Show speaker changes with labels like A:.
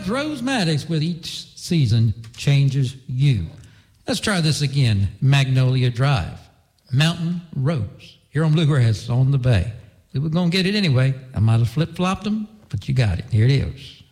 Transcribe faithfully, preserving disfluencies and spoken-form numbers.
A: Judge Rose Maddox with each season changes you. Let's try this again. Magnolia Drive, Mountain Rose. Here on Bluegrass on the Bay. We were going to get it anyway. I might have flip-flopped them, but you got it. Here it is.